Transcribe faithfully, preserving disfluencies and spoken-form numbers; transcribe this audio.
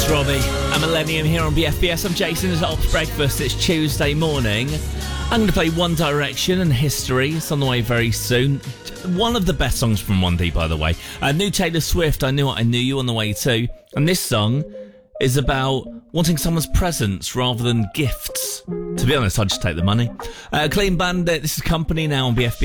Robbie and Millennium here on B F B S. I'm Jason. It's Ops Breakfast. It's Tuesday morning. I'm going to play One Direction and History. It's on the way very soon. One of the best songs from one D, by the way. Uh, new Taylor Swift, I Knew What I Knew You, on the way too. And this song is about wanting someone's presents rather than gifts. To be honest, I'd just take the money. Uh, Clean Bandit, this is Company now on B F B S.